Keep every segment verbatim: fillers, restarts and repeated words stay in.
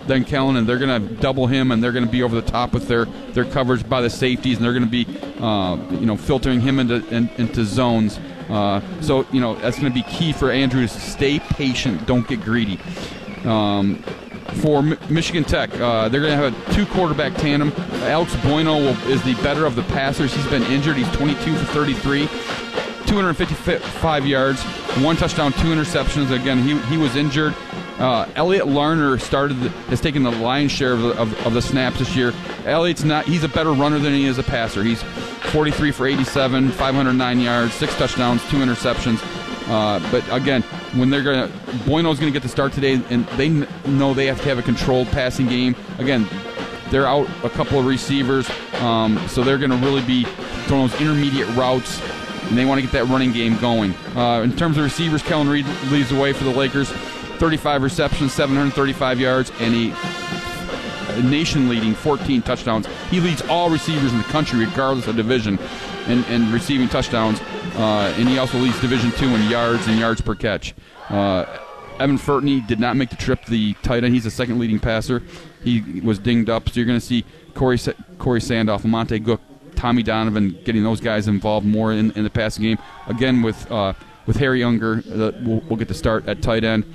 than Kellen, and they're going to double him, and they're going to be over the top with their, their coverage by the safeties, and they're going to be uh, you know filtering him into in, into zones. Uh, so you know that's going to be key for Andrews. Stay patient, don't get greedy. Um, for M- Michigan Tech, uh, they're going to have a two quarterback tandem. Alex Bueno will, is the better of the passers. He's been injured. He's twenty-two for thirty-three. two hundred fifty-five yards, one touchdown, two interceptions. Again, he he was injured. Uh, Elliot Larner started the, has taken the lion's share of the, of, of the snaps this year. Elliot's not he's a better runner than he is a passer. He's forty-three for eighty-seven, five hundred nine yards, six touchdowns, two interceptions. Uh, but again, when they're gonna Bueno's gonna get the start today, and they n- know they have to have a controlled passing game. Again, they're out a couple of receivers, um, so they're gonna really be throwing those intermediate routes. And they want to get that running game going. Uh, in terms of receivers, Kellen Reed leads the way for the Lakers. thirty-five receptions, seven hundred thirty-five yards, and a nation-leading fourteen touchdowns. He leads all receivers in the country, regardless of division, in, in receiving touchdowns. Uh, and he also leads Division two in yards and yards per catch. Uh, Evan Furtney did not make the trip to the tight end. He's the second leading passer. He was dinged up, so you're going to see Corey, Corey Sandoff, Lamonte Gook, Tommy Donovan getting those guys involved more in, in the passing game. Again, with uh, with Harry Unger, uh, we'll, we'll get to start at tight end.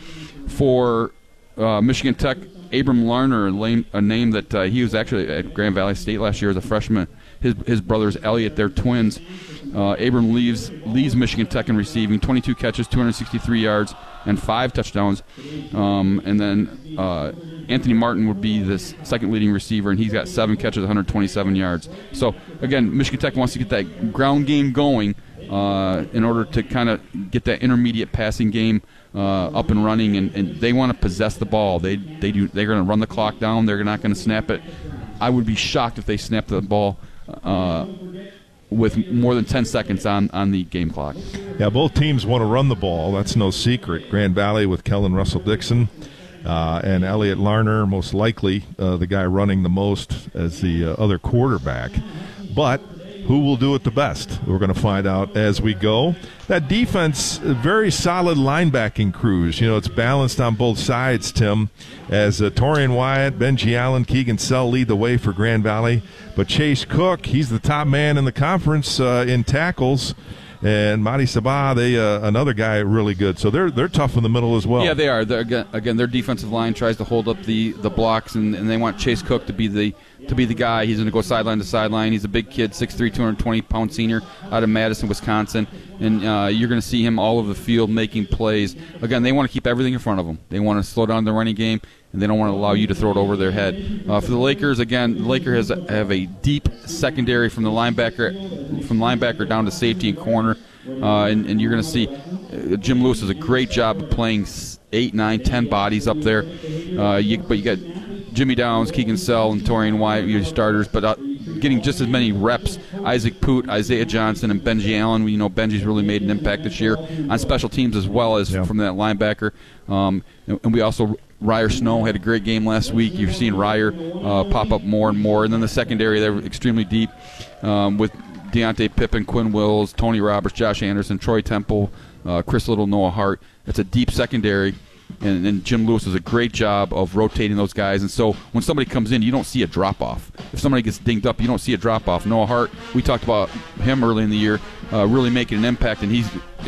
For uh, Michigan Tech, Abram Larner, a name, a name that uh, he was actually at Grand Valley State last year as a freshman. His his brothers Elliot, they're twins. Uh, Abram leaves leads Michigan Tech in receiving, twenty-two catches, two hundred sixty-three yards, and five touchdowns. Um, and then uh, Anthony Martin would be the second leading receiver, and he's got seven catches, one hundred twenty-seven yards. So again, Michigan Tech wants to get that ground game going uh, in order to kind of get that intermediate passing game uh, up and running, and, and they want to possess the ball. They they do. They're going to run the clock down. They're not going to snap it. I would be shocked if they snap the ball Uh, with more than ten seconds on, on the game clock. Yeah, both teams want to run the ball. That's no secret. Grand Valley with Kellen Russell-Dixon uh, and Elliot Larner, most likely uh, the guy running the most as the uh, other quarterback. But who will do it the best? We're going to find out as we go. That defense, very solid linebacking crews. You know, it's balanced on both sides, Tim, as uh, Torian Wyatt, Benji Allen, Keegan Sell lead the way for Grand Valley. But Chase Cook, he's the top man in the conference uh, in tackles. And Madi Sabah, they uh, another guy really good. So they're they're tough in the middle as well. Yeah, they are. They're, again, again, their defensive line tries to hold up the, the blocks, and, and they want Chase Cook to be the to be the guy. He's going to go sideline to sideline. He's a big kid, six three, two hundred twenty pound senior out of Madison, Wisconsin. And uh, you're going to see him all over the field making plays. Again, they want to keep everything in front of them. They want to slow down the running game, and they don't want to allow you to throw it over their head. Uh, for the Lakers, again, the Lakers has have a deep secondary from the linebacker from linebacker down to safety and corner. Uh, and, and you're going to see uh, Jim Lewis does a great job of playing eight, nine, ten bodies up there. Uh, you, but you got Jimmy Downs, Keegan Sell, and Torian Wyatt, your starters. But uh, getting just as many reps, Isaac Poot, Isaiah Johnson, and Benji Allen. You know, Benji's really made an impact this year on special teams as well as yeah. from that linebacker. Um, and, and we also Ryer Snow had a great game last week. You're seeing Ryer uh, pop up more and more. And then the secondary, they're extremely deep um, with Deontay Pippen, Quinn Wills, Tony Roberts, Josh Anderson, Troy Temple, uh, Chris Little, Noah Hart. It's a deep secondary, and, and Jim Lewis does a great job of rotating those guys. And so when somebody comes in, you don't see a drop-off. If somebody gets dinged up, you don't see a drop-off. Noah Hart, we talked about him early in the year, uh, really making an impact, and he's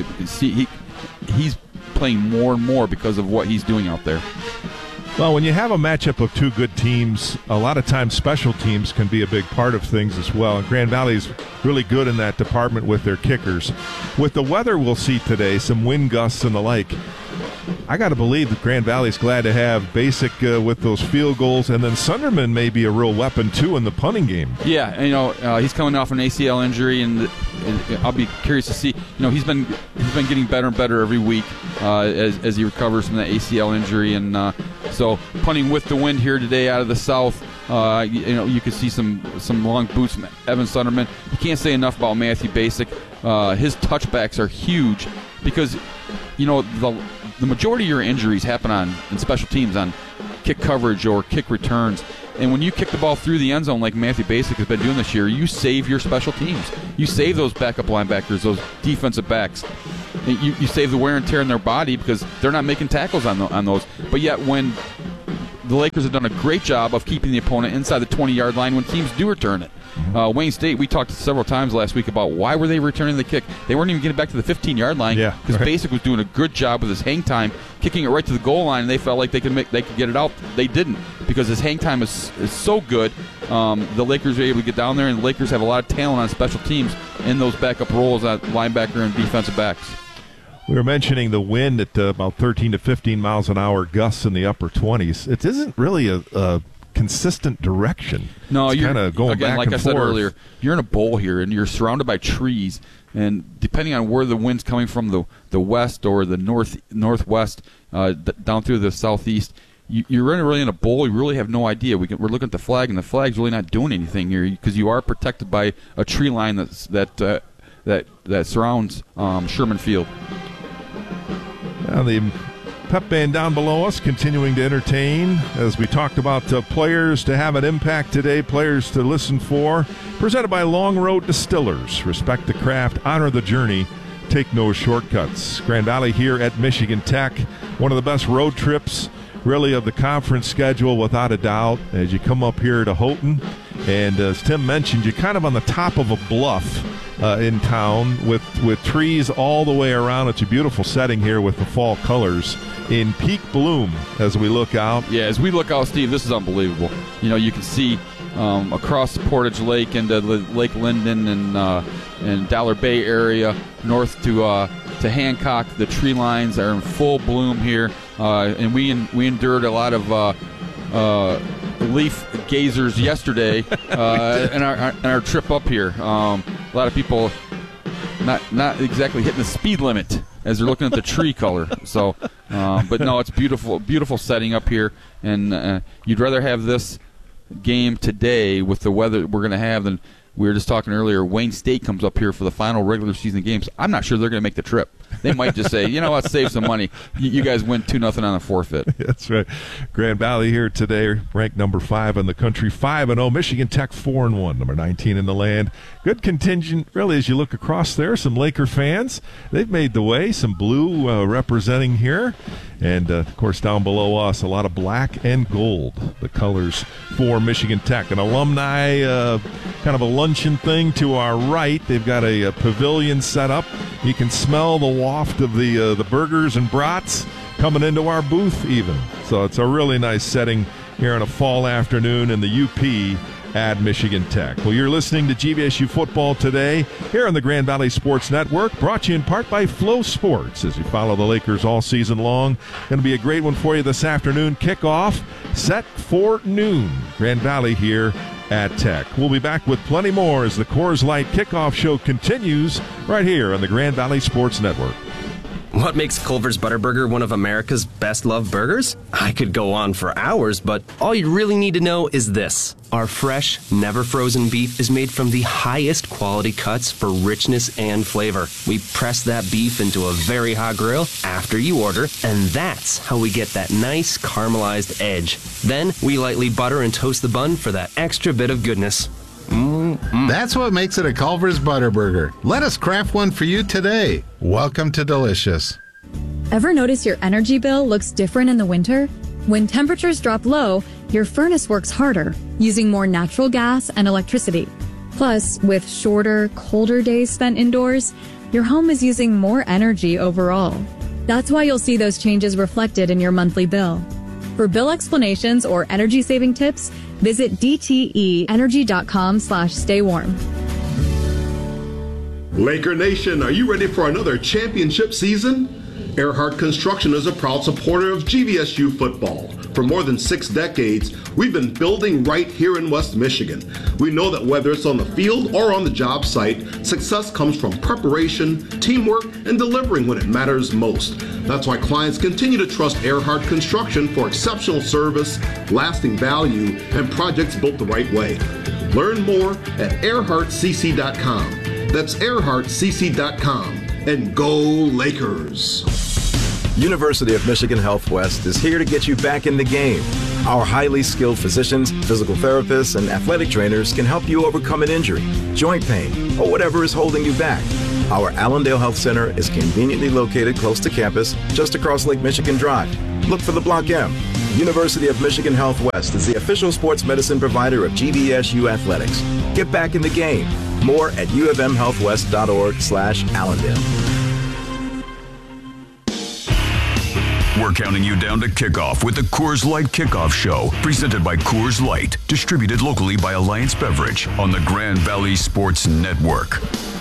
he, he's playing more and more because of what he's doing out there. Well, when you have a matchup of two good teams, a lot of times special teams can be a big part of things as well. And Grand Valley's really good in that department with their kickers. With the weather we'll see today, some wind gusts and the like, I got to believe that Grand Valley's glad to have Basic uh, with those field goals, and then Sunderman may be a real weapon, too, in the punting game. Yeah, and, you know, uh, he's coming off an A C L injury, and, and I'll be curious to see. You know, he's been he's been getting better and better every week uh, as, as he recovers from that A C L injury, and uh, so punting with the wind here today out of the south. Uh, you, you know, you can see some some long boots from Evan Sunderman. You can't say enough about Matthew Basic. Uh, his touchbacks are huge because, you know, the the majority of your injuries happen on in special teams on kick coverage or kick returns. And when you kick the ball through the end zone like Matthew Basic has been doing this year, you save your special teams. You save those backup linebackers, those defensive backs. You, you save the wear and tear in their body because they're not making tackles on, the, on those. But yet when the Lakers have done a great job of keeping the opponent inside the twenty-yard line when teams do return it. Uh, Wayne State, we talked several times last week about why were they returning the kick. They weren't even getting back to the fifteen-yard line Yeah, because right. Basic was doing a good job with his hang time, kicking it right to the goal line, and they felt like they could make they could get it out. They didn't because his hang time is, is so good. Um, the Lakers were able to get down there, and the Lakers have a lot of talent on special teams in those backup roles at linebacker and defensive backs. We were mentioning the wind at uh, about thirteen to fifteen miles an hour, gusts in the upper twenties. It isn't really a, a consistent direction. No, it's you're kind of going again, back like and I said forth. earlier, you're in a bowl here, and you're surrounded by trees. And depending on where the wind's coming from, the the west or the north northwest, uh, d- down through the southeast, you, you're in really in a bowl. You really have no idea. We can, we're looking at the flag, and the flag's really not doing anything here because you are protected by a tree line that's that uh, that that surrounds um, Sherman Field. Now the pep band down below us continuing to entertain as we talked about uh, players to have an impact today, players to listen for. Presented by Long Road Distillers. Respect the craft, honor the journey, take no shortcuts. Grand Valley here at Michigan Tech. One of the best road trips really of the conference schedule without a doubt as you come up here to Houghton. And as Tim mentioned, you're kind of on the top of a bluff uh, in town with, with trees all the way around. It's a beautiful setting here with the fall colors in peak bloom as we look out. Yeah, as we look out, Steve, this is unbelievable. You know, you can see um, across the Portage Lake into Lake Linden and uh, and Dollar Bay area, north to uh, to Hancock. The tree lines are in full bloom here, uh, and we en- we endured a lot of uh, uh, leaf gazers yesterday uh, in, our, in our trip up here. Um, a lot of people not not exactly hitting the speed limit as they're looking at the tree color. So, um, but no, it's beautiful, beautiful setting up here, and uh, you'd rather have this game today with the weather we're going to have than we were just talking earlier. Wayne State comes up here for the final regular season games. I'm not sure they're going to make the trip. They might just say, you know what, save some money. You, you guys win two nothing on a forfeit. That's right. Grand Valley here today, ranked number five in the country, five and oh. Michigan Tech four and one, number nineteen in the land. Good contingent, really, as you look across there. Some Laker fans, they've made the way. Some blue uh, representing here, and uh, of course down below us, a lot of black and gold. The colors for Michigan Tech. An alumni uh, kind of a luncheon thing to our right. They've got a, a pavilion set up. You can smell the waft of the uh, the burgers and brats coming into our booth even. So it's a really nice setting here on a fall afternoon in the U P at Michigan Tech. Well, you're listening to G V S U Football today here on the Grand Valley Sports Network, brought to you in part by Flow Sports as you follow the Lakers all season long. Going to be a great one for you this afternoon. Kickoff set for noon. Grand Valley here at Tech. We'll be back with plenty more as the Coors Light Kickoff Show continues right here on the Grand Valley Sports Network. What makes Culver's Butterburger one of America's best-loved burgers? I could go on for hours, but all you really need to know is this. Our fresh, never-frozen beef is made from the highest quality cuts for richness and flavor. We press that beef into a very hot grill after you order, and that's how we get that nice caramelized edge. Then we lightly butter and toast the bun for that extra bit of goodness. Mm-mm. That's what makes it a Culver's Butterburger. Let us craft one for you today. Welcome to Delicious. Ever notice your energy bill looks different in the winter? When temperatures drop low, your furnace works harder, using more natural gas and electricity. Plus, with shorter, colder days spent indoors, your home is using more energy overall. That's why you'll see those changes reflected in your monthly bill. For bill explanations or energy-saving tips, visit d t e energy dot com slash stay warm. Laker Nation, are you ready for another championship season? Earhart Construction is a proud supporter of G V S U football. For more than six decades, we've been building right here in West Michigan. We know that whether it's on the field or on the job site, success comes from preparation, teamwork, and delivering when it matters most. That's why clients continue to trust Earhart Construction for exceptional service, lasting value, and projects built the right way. Learn more at earhart c c dot com. That's earhart c c dot com. And go Lakers! University of Michigan Health West is here to get you back in the game. Our highly skilled physicians, physical therapists, and athletic trainers can help you overcome an injury, joint pain, or whatever is holding you back. Our Allendale Health Center is conveniently located close to campus, just across Lake Michigan Drive. Look for the Block M. University of Michigan Health West is the official sports medicine provider of G V S U Athletics. Get back in the game. More at ufmhealthwest.org slash Allendale. We're counting you down to kickoff with the Coors Light Kickoff Show, presented by Coors Light, distributed locally by Alliance Beverage on the Grand Valley Sports Network.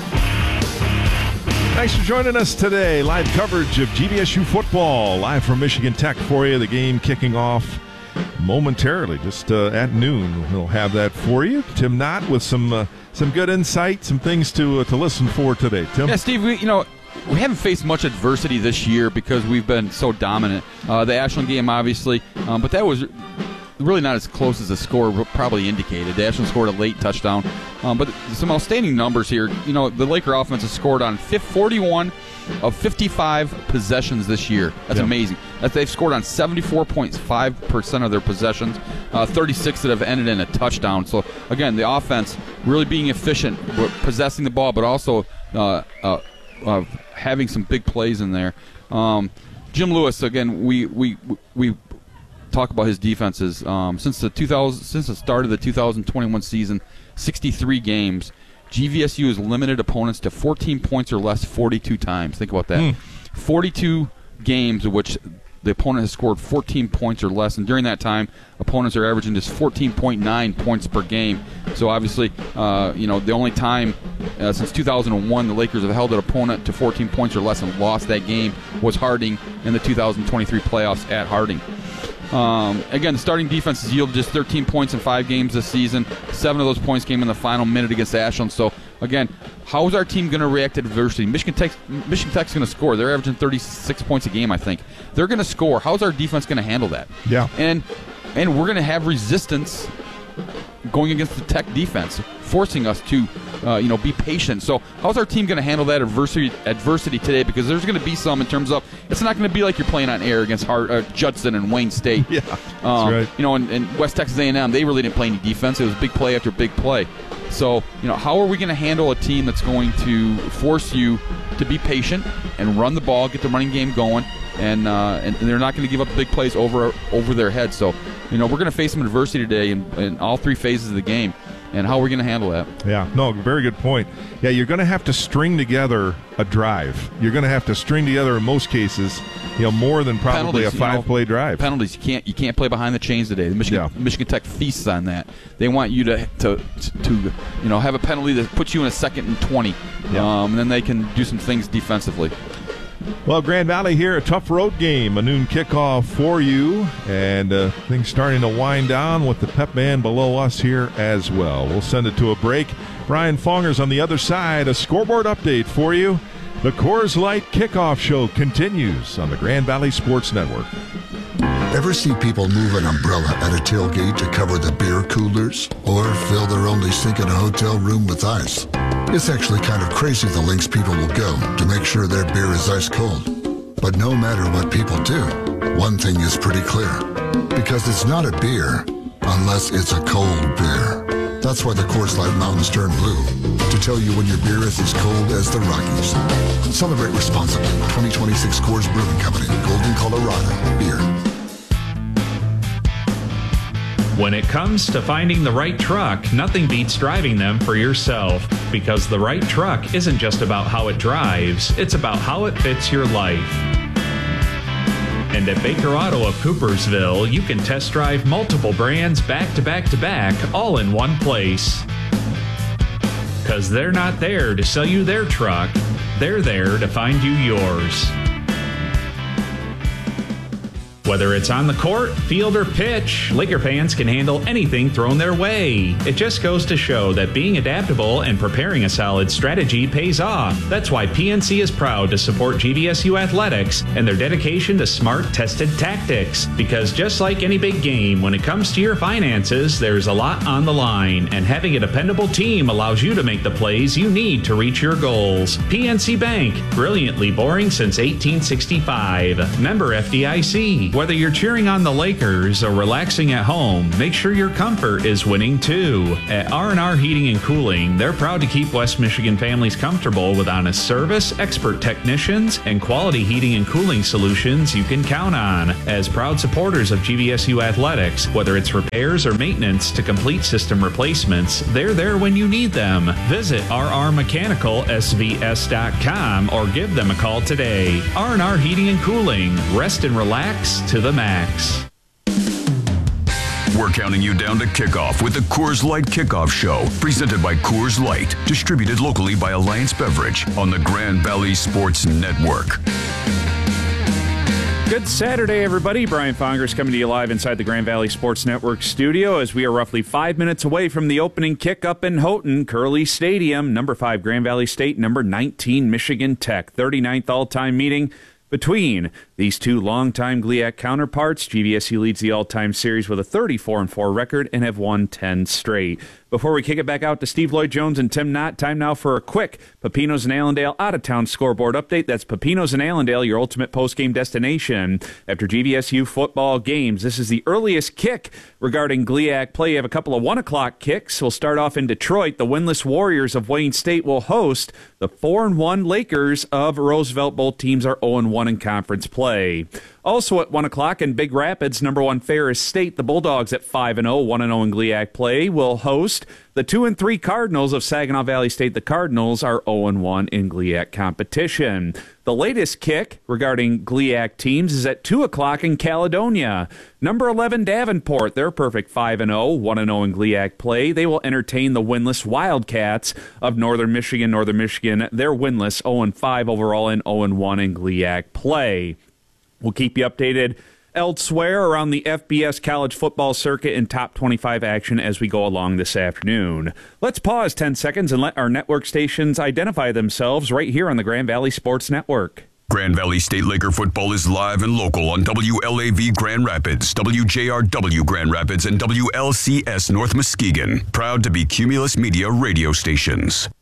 Thanks for joining us today. Live coverage of G V S U football, live from Michigan Tech for you. The game kicking off momentarily, just uh, at noon. We'll have that for you. Tim Knott with some uh, some good insight, some things to uh, to listen for today. Tim? Yeah, Steve, we, you know, we haven't faced much adversity this year because we've been so dominant. Uh, the Ashland game, obviously, um, but that was really not as close as the score probably indicated. The Ashland scored a late touchdown. Um, but some outstanding numbers here. You know, the Laker offense has scored on forty-one of fifty-five possessions this year. That's yeah. amazing. That's, they've scored on seventy-four point five percent of their possessions, uh, thirty-six that have ended in a touchdown. So, again, the offense really being efficient, possessing the ball, but also uh, uh, uh, having some big plays in there. Um, Jim Lewis, again, we we we talk about his defenses. Um, since the two thousand, since the start of the two thousand twenty-one season, sixty-three games, G V S U has limited opponents to fourteen points or less forty-two times. Think about that. Mm. forty-two games of which the opponent has scored fourteen points or less, and during that time, opponents are averaging just fourteen point nine points per game. So obviously, uh, you know, the only time uh, since two thousand one the Lakers have held an opponent to fourteen points or less and lost that game was Harding in the two thousand twenty-three playoffs at Harding. Um, again, the starting defense has yielded just thirteen points in five games this season. Seven of those points came in the final minute against Ashland. So, again, how is our team going to react to adversity? Michigan Tech, Michigan Tech's going to score. They're averaging thirty-six points a game, I think. They're going to score. How's our defense going to handle that? Yeah. And and we're going to have resistance going against the Tech defense, forcing us to, uh, you know, be patient. So how's our team going to handle that adversity adversity today? Because there's going to be some in terms of it's not going to be like you're playing on air against Hart, uh, Judson and Wayne State. Yeah, um, that's right. You know, and, and West Texas A and M, they really didn't play any defense. It was big play after big play. So, you know, how are we going to handle a team that's going to force you to be patient and run the ball, get the running game going, and uh, and, and they're not going to give up big plays over over their head. So, you know, we're going to face some adversity today in, in all three phases of the game. And how are we going to handle that? Yeah, no, very good point. Yeah, you're going to have to string together a drive. You're going to have to string together, in most cases, you know, more than probably penalties, a five-play you know, drive. Penalties. You can't you can't play behind the chains today. The Michigan yeah. Michigan Tech feasts on that. They want you to to to you know have a penalty that puts you in a second and twenty, yeah. um, and then they can do some things defensively. Well, Grand Valley here, a tough road game, a noon kickoff for you, and uh, things starting to wind down with the pep band below us here as well. We'll send it to a break. Brian Fonger's on the other side, a scoreboard update for you. The Coors Light Kickoff Show continues on the Grand Valley Sports Network. Ever see people move an umbrella at a tailgate to cover the beer coolers or fill their only sink in a hotel room with ice? It's actually kind of crazy the lengths people will go to make sure their beer is ice cold. But no matter what people do, one thing is pretty clear. Because it's not a beer unless it's a cold beer. That's why the Coors Light Mountains turn blue, to tell you when your beer is as cold as the Rockies. Celebrate responsibly. twenty twenty-six Coors Brewing Company, Golden, Colorado. Beer. When it comes to finding the right truck, nothing beats driving them for yourself. Because the right truck isn't just about how it drives, it's about how it fits your life. And at Baker Auto of Coopersville, you can test drive multiple brands back to back to back, all in one place. Because they're not there to sell you their truck, they're there to find you yours. Whether it's on the court, field, or pitch, Laker fans can handle anything thrown their way. It just goes to show that being adaptable and preparing a solid strategy pays off. That's why P N C is proud to support G V S U Athletics and their dedication to smart, tested tactics. Because just like any big game, when it comes to your finances, there's a lot on the line, and having a dependable team allows you to make the plays you need to reach your goals. P N C Bank, brilliantly boring since eighteen sixty-five. Member F D I C. Whether you're cheering on the Lakers or relaxing at home, make sure your comfort is winning too. At R and R Heating and Cooling, they're proud to keep West Michigan families comfortable with honest service, expert technicians, and quality heating and cooling solutions you can count on. As proud supporters of G V S U athletics, whether it's repairs or maintenance to complete system replacements, they're there when you need them. Visit r r mechanical s v s dot com or give them a call today. R and R Heating and Cooling. Rest and relax to the max. We're counting you down to kickoff with the Coors Light Kickoff Show, presented by Coors Light, distributed locally by Alliance Beverage on the Grand Valley Sports Network. Good Saturday, everybody. Brian Fongers coming to you live inside the Grand Valley Sports Network studio as we are roughly five minutes away from the opening kick up in Houghton, Curley Stadium. Number five, Grand Valley State. Number nineteen, Michigan Tech. thirty-ninth all-time meeting between these two longtime G L I A C counterparts. G V S U leads the all-time series with a thirty-four and four record and have won ten straight. Before we kick it back out to Steve Lloyd-Jones and Tim Knott, time now for a quick Pepinos and Allendale out-of-town scoreboard update. That's Pepinos and Allendale, your ultimate post-game destination. After G V S U football games, this is the earliest kick regarding G L I A C play. You have a couple of one o'clock kicks. We'll start off in Detroit. The winless Warriors of Wayne State will host the four and one Lakers of Roosevelt. Both teams are oh and one in conference play. Also at one o'clock in Big Rapids, number one Ferris State, the Bulldogs at five and oh, one and oh in G L I A C play, will host the two and three Cardinals of Saginaw Valley State. The Cardinals are oh and one in G L I A C competition. The latest kick regarding G L I A C teams is at two o'clock in Caledonia. Number eleven Davenport, they're perfect five and oh, one and oh in G L I A C play. They will entertain the winless Wildcats of Northern Michigan. Northern Michigan, they're winless, oh and five overall and oh and one in G L I A C play. We'll keep you updated elsewhere around the F B S college football circuit and top twenty-five action as we go along this afternoon. Let's pause ten seconds and let our network stations identify themselves right here on the Grand Valley Sports Network. Grand Valley State Laker football is live and local on W L A V Grand Rapids, W J R W Grand Rapids, and W L C S North Muskegon. Proud to be Cumulus Media radio stations.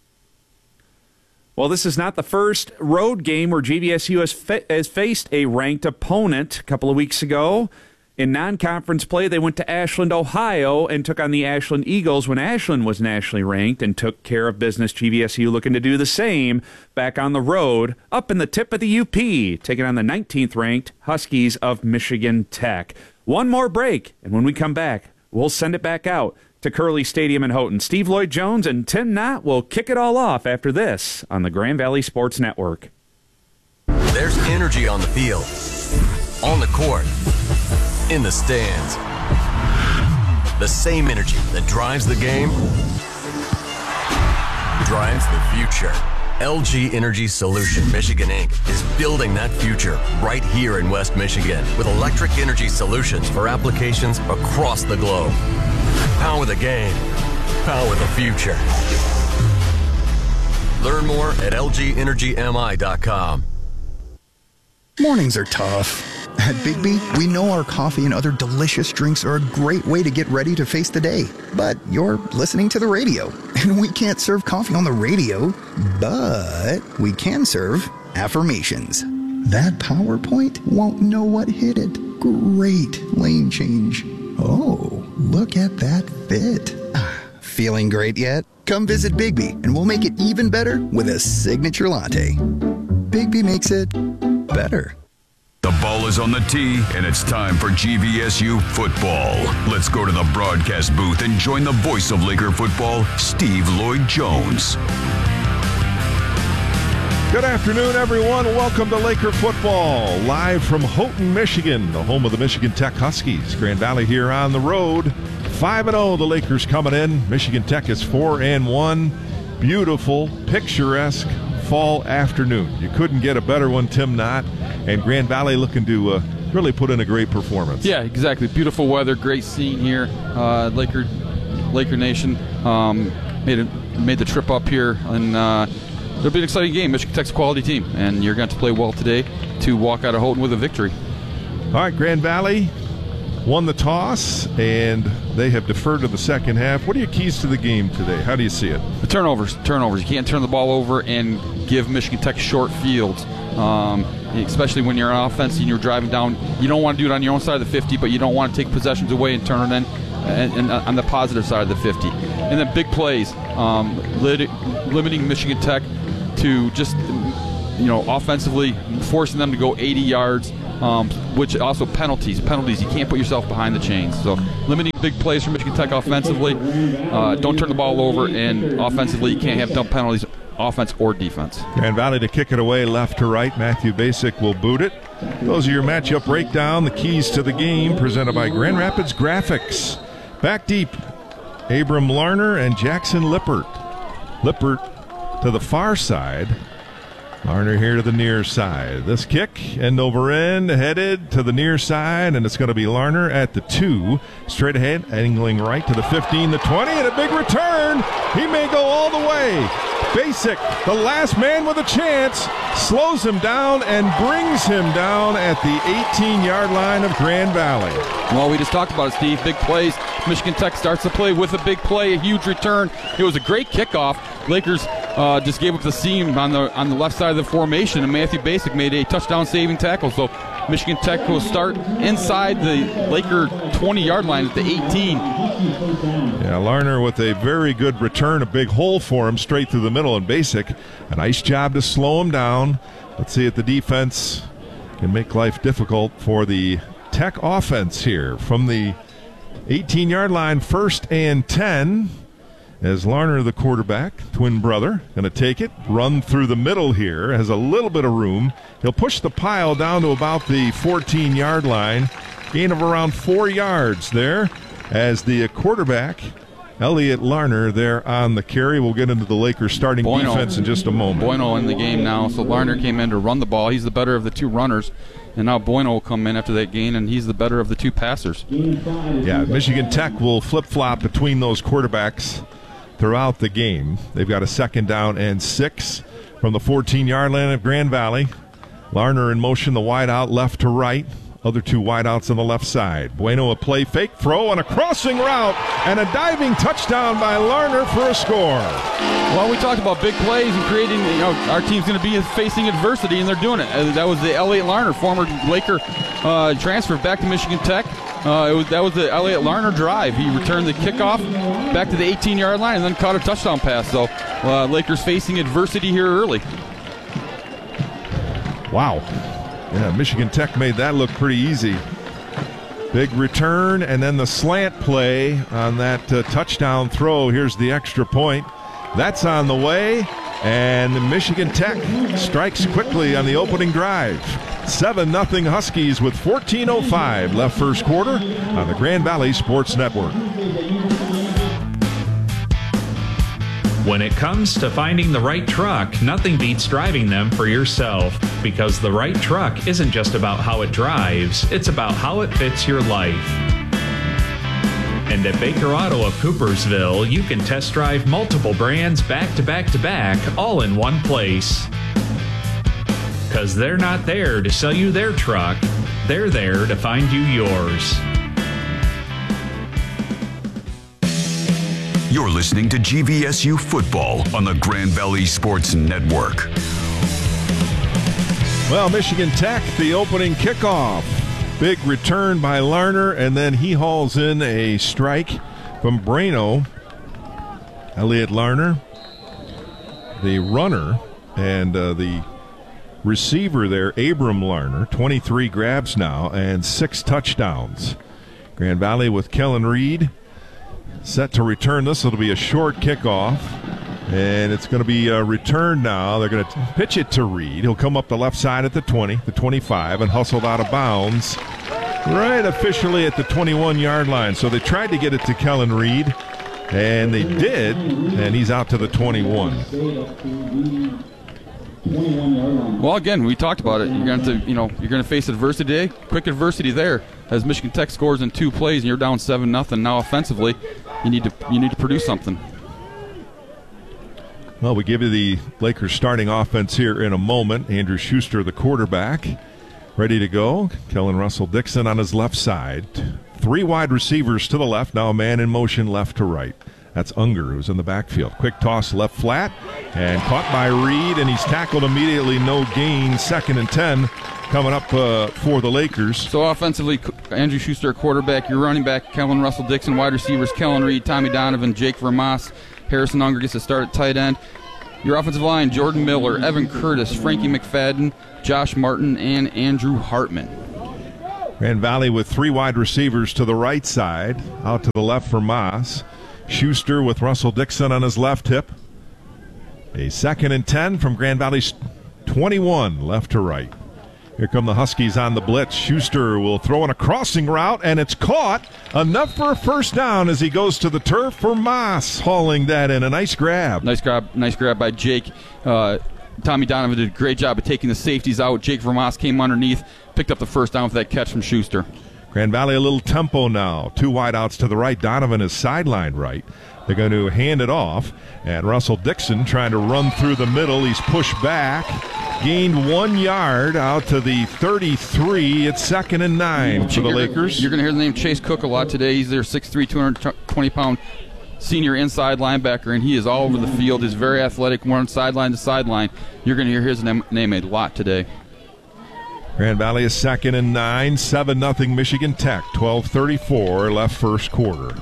Well, this is not the first road game where G V S U has, fa- has faced a ranked opponent. A couple of weeks ago, in non-conference play, they went to Ashland, Ohio, and took on the Ashland Eagles when Ashland was nationally ranked and took care of business. G V S U looking to do the same back on the road, up in the tip of the U P, taking on the nineteenth-ranked Huskies of Michigan Tech. One more break, and when we come back, we'll send it back out to Curley Stadium in Houghton. Steve Lloyd-Jones and Tim Knott will kick it all off after this on the Grand Valley Sports Network. There's energy on the field, on the court, in the stands. The same energy that drives the game drives the future. L G Energy Solution Michigan Incorporated is building that future right here in West Michigan with electric energy solutions for applications across the globe. Power the game. Power the future. Learn more at L G energy M I dot com. Mornings are tough. At Bigby, we know our coffee and other delicious drinks are a great way to get ready to face the day. But you're listening to the radio, and we can't serve coffee on the radio, but we can serve affirmations. That PowerPoint won't know what hit it. Great lane change. Oh, look at that fit. Feeling great yet? Come visit Bigby, and we'll make it even better with a signature latte. Bigby makes it better. The ball is on the tee, and it's time for G V S U football. Let's go to the broadcast booth and join the voice of Laker football, Steve Lloyd-Jones. Good afternoon, everyone. Welcome to Laker football, live from Houghton, Michigan, the home of the Michigan Tech Huskies. Grand Valley here on the road. five and oh, the Lakers coming in. Michigan Tech is four and one. Beautiful, picturesque fall afternoon. You couldn't get a better one, Tim Knott. And Grand Valley looking to uh, really put in a great performance. Yeah, exactly. Beautiful weather, great scene here. Uh, Laker, Laker Nation um, made it, made the trip up here, and uh, it'll be an exciting game. Michigan Tech's a quality team, and you're going to have to play well today to walk out of Houghton with a victory. All right, Grand Valley won the toss, and they have deferred to the second half. What are your keys to the game today? How do you see it? The turnovers. Turnovers. You can't turn the ball over and give Michigan Tech short fields. um, especially when you're on offense and you're driving down. You don't want to do it on your own side of the fifty, but you don't want to take possessions away and turn it in and, and on the positive side of the fifty. And then big plays, um, lit, limiting Michigan Tech to just, you know, offensively forcing them to go eighty yards, um, which also penalties. Penalties, you can't put yourself behind the chains. So limiting big plays for Michigan Tech offensively. Uh, don't turn the ball over, and offensively you can't have dumb penalties, offense or defense. Grand Valley to kick it away left to right. Matthew Basic will boot it. Those are your matchup breakdown. The keys to the game presented by Grand Rapids Graphics. Back deep, Abram Larner and Jackson Lippert. Lippert to the far side. Larner here to the near side. This kick, end over end, headed to the near side, and it's going to be Larner at the two. Straight ahead, angling right to the fifteen, the twenty, and a big return. He may go all the way. Basic, the last man with a chance, slows him down and brings him down at the eighteen-yard line of Grand Valley. Well, we just talked about it, Steve. Big plays. Michigan Tech starts the play with a big play, a huge return. It was a great kickoff. Lakers uh, just gave up the seam on the on the left side of the formation, and Matthew Basic made a touchdown-saving tackle. So Michigan Tech will start inside the Laker twenty-yard line at the eighteen. Yeah, Larner with a very good return, a big hole for him straight through the middle, and Basic, a nice job to slow him down. Let's see if the defense can make life difficult for the Tech offense here. From the eighteen-yard line, first and ten, as Larner, the quarterback, twin brother, going to take it, run through the middle here, has a little bit of room. He'll push the pile down to about the fourteen-yard line, gain of around four yards there, as the quarterback, Elliot Larner, there on the carry. We'll get into the Lakers starting Bueno. defense in just a moment. Bueno in the game now, so Larner came in to run the ball. He's the better of the two runners, and now Bueno will come in after that gain, and he's the better of the two passers. Yeah, Michigan Tech will flip-flop between those quarterbacks throughout the game. They've got a second down and six from the fourteen-yard line of Grand Valley. Larner in motion, the wide out left to right. Other two wideouts on the left side. Bueno a play fake throw on a crossing route and a diving touchdown by Larner for a score. Well, we talked about big plays and creating, you know, our team's going to be facing adversity, and they're doing it. Uh, that was the Elliot Larner, former Laker uh, transfer back to Michigan Tech. Uh, it was, that was the Elliot Larner drive. He returned the kickoff back to the eighteen-yard line and then caught a touchdown pass. So uh, Lakers facing adversity here early. Wow. Yeah, Michigan Tech made that look pretty easy. Big return, and then the slant play on that uh, touchdown throw. Here's the extra point. That's on the way, and Michigan Tech strikes quickly on the opening drive. seven nothing Huskies with fourteen oh five left first quarter on the Grand Valley Sports Network. When it comes to finding the right truck, nothing beats driving them for yourself. Because the right truck isn't just about how it drives, it's about how it fits your life. And at Baker Auto of Coopersville, you can test drive multiple brands back to back to back, all in one place. Because they're not there to sell you their truck, they're there to find you yours. You're listening to G V S U Football on the Grand Valley Sports Network. Well, Michigan Tech, the opening kickoff. Big return by Larner, and then he hauls in a strike from Bueno. Elliot Larner, the runner, and uh, the receiver there, Abram Larner, twenty-three grabs now and six touchdowns. Grand Valley with Kellen Reed set to return this. It'll be a short kickoff, and it's going to be a return now. They're going to pitch it to Reed. He'll come up the left side at the twenty, the twenty-five, and hustled out of bounds right officially at the twenty-one-yard line. So they tried to get it to Kellen Reed, and they did, and he's out to the twenty-one. Well, again, we talked about it. You're going to, you know, you're going to face adversity today. Quick adversity there, as Michigan Tech scores in two plays, and you're down seven nothing. Now offensively, you need to you need to produce something. Well, we give you the Lakers starting offense here in a moment. Andrew Schuster, the quarterback, ready to go. Kellen Russell Dixon on his left side. Three wide receivers to the left. Now a man in motion left to right. That's Unger, who's in the backfield. Quick toss left flat, and caught by Reed, and he's tackled immediately. No gain. Second and ten coming up uh, for the Lakers. So offensively, Andrew Schuster, quarterback. Your running back, Kellen Russell Dixon. Wide receivers, Kellen Reed, Tommy Donovan, Jake Vermas. Harrison Unger gets a start at tight end. Your offensive line, Jordan Miller, Evan Curtis, Frankie McFadden, Josh Martin, and Andrew Hartman. Grand Valley with three wide receivers to the right side. Out to the left for Moss. Schuster with Russell Dixon on his left hip. A second and ten from Grand Valley's twenty-one, left to right. Here come the Huskies on the blitz. Schuster will throw in a crossing route, and it's caught. Enough for a first down as he goes to the turf for Moss, hauling that in. A nice grab. Nice grab, nice grab by Jake. Uh, Tommy Donovan did a great job of taking the safeties out. Jake Vermas came underneath, picked up the first down with that catch from Schuster. Grand Valley a little tempo now. Two wideouts to the right. Donovan is sidelined right. They're going to hand it off, and Russell Dixon trying to run through the middle. He's pushed back, gained one yard out to the thirty-three. It's second and nine for the Lakers. You're going to hear the name Chase Cook a lot today. He's their six three, two hundred twenty pound senior inside linebacker, and he is all over the field. He's very athletic, one sideline to sideline. You're going to hear his name, name a lot today. Grand Valley is second and nine, seven nothing Michigan Tech, twelve thirty-four left first quarter.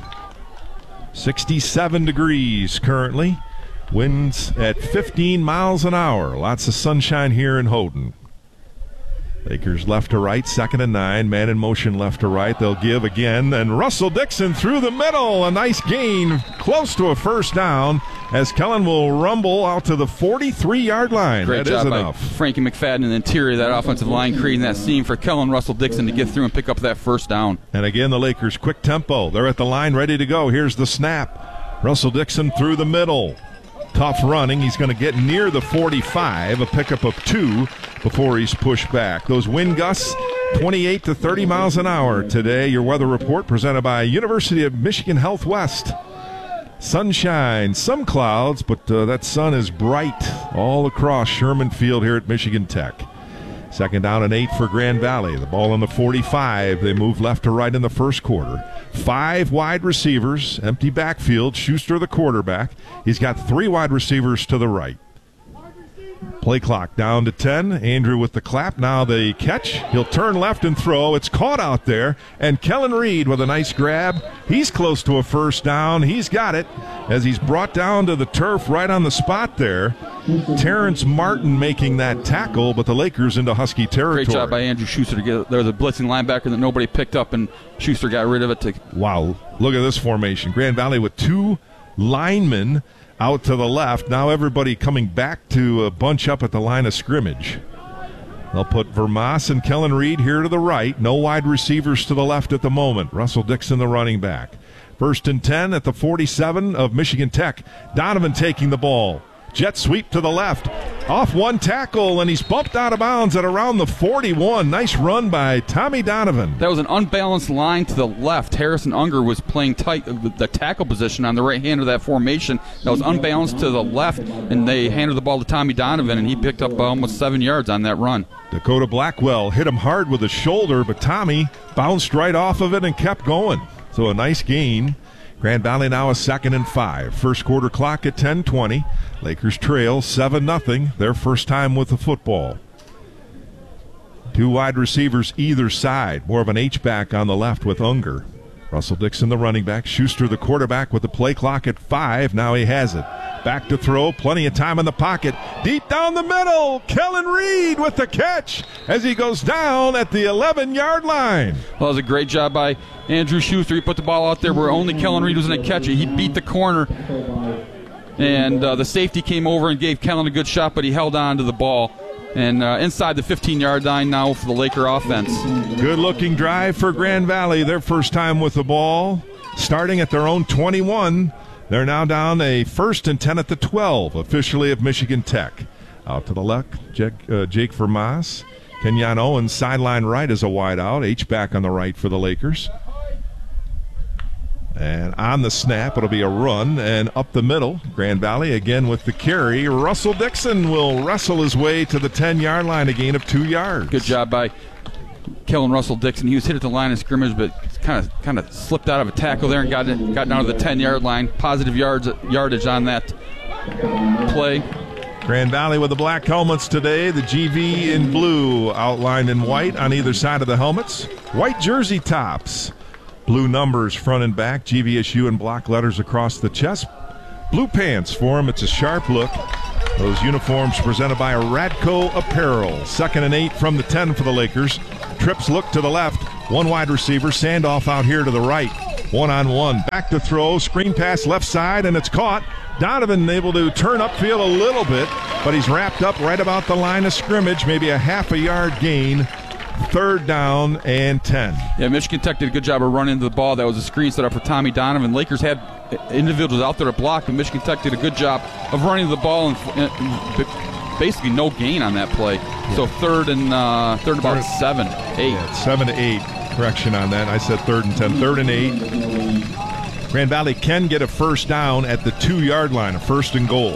sixty-seven degrees currently, winds at fifteen miles an hour. Lots of sunshine here in Houghton. Lakers left to right, second and nine, man in motion left to right. They'll give again, and Russell Dixon through the middle. A nice gain, close to a first down, as Kellen will rumble out to the forty-three-yard line. Great that job is enough. By Frankie McFadden in the interior of that offensive line, creating that seam for Kellen Russell Dixon to get through and pick up that first down. And again, the Lakers quick tempo. They're at the line ready to go. Here's the snap. Russell Dixon through the middle. Tough running. He's going to get near the forty-five, a pickup of two before he's pushed back. Those wind gusts, twenty-eight to thirty miles an hour today. Your weather report presented by University of Michigan Health West. Sunshine, some clouds, but uh, that sun is bright all across Sherman Field here at Michigan Tech. Second down and eight for Grand Valley. The ball on the forty-five. They move left to right in the first quarter. Five wide receivers, empty backfield. Schuster the quarterback. He's got three wide receivers to the right. Play clock down to ten. Andrew with the clap. Now the catch. He'll turn left and throw. It's caught out there. And Kellen Reed with a nice grab. He's close to a first down. He's got it as he's brought down to the turf right on the spot there. Terrence Martin making that tackle, but the Lakers into Husky territory. Great job by Andrew Schuster to get. There was a blitzing linebacker that nobody picked up, and Schuster got rid of it. To wow, look at this formation. Grand Valley with two linemen out to the left. Now everybody coming back to uh, bunch up at the line of scrimmage. They'll put Vermas and Kellen Reed here to the right. No wide receivers to the left at the moment. Russell Dixon, the running back. First and ten at the forty-seven of Michigan Tech. Donovan taking the ball. Jet sweep to the left. Off one tackle, and he's bumped out of bounds at around the forty-one. Nice run by Tommy Donovan. That was an unbalanced line to the left. Harrison Unger was playing tight the tackle position on the right hand of that formation. That was unbalanced to the left, and they handed the ball to Tommy Donovan, and he picked up almost seven yards on that run. Dakota Blackwell hit him hard with his shoulder, but Tommy bounced right off of it and kept going. So a nice gain. Grand Valley now a second and five. First quarter clock at ten twenty. Lakers trail seven nothing. Their first time with the football. Two wide receivers either side. More of an H-back on the left with Unger. Russell Dixon, the running back. Schuster, the quarterback, with the play clock at five. Now he has it. Back to throw. Plenty of time in the pocket. Deep down the middle. Kellen Reed with the catch as he goes down at the eleven-yard line. Well, that was a great job by Andrew Schuster. He put the ball out there where only Kellen Reed was going to catch it. He beat the corner, and uh, the safety came over and gave Kellen a good shot, but he held on to the ball. And uh, inside the fifteen-yard line now for the Laker offense. Good-looking drive for Grand Valley. Their first time with the ball. Starting at their own twenty-one. They're now down a first and ten at the twelve, officially of Michigan Tech. Out to the left, Jake, uh, Jake Vermas. Kenyon Owens, sideline right as a wideout. H-back on the right for the Lakers. And on the snap, it'll be a run, and up the middle, Grand Valley again with the carry. Russell Dixon will wrestle his way to the ten-yard line, a gain of two yards. Good job by Kellen Russell Dixon. He was hit at the line of scrimmage, but kind of kind of slipped out of a tackle there and got in, got down to the ten-yard line. Positive yards yardage on that play. Grand Valley with the black helmets today. The G V in blue, outlined in white on either side of the helmets. White jersey tops. Blue numbers front and back. G V S U in block letters across the chest. Blue pants for them. It's a sharp look. Those uniforms presented by Radco Apparel. Second and eight from the ten for the Lakers. Trips look to the left. One wide receiver. Sandoff out here to the right. One on one. Back to throw. Screen pass left side, and it's caught. Donovan able to turn upfield a little bit, but he's wrapped up right about the line of scrimmage. Maybe a half a yard gain. Third down and ten. Yeah, Michigan Tech did a good job of running the ball. That was a screen set up for Tommy Donovan. Lakers had individuals out there to block, but Michigan Tech did a good job of running the ball and, and basically no gain on that play. Yeah. So third and uh, third and about third, seven, eight. Yeah, seven to eight. Correction on that. I said third and ten. Third and eight. Grand Valley can get a first down at the two-yard line, a first and goal.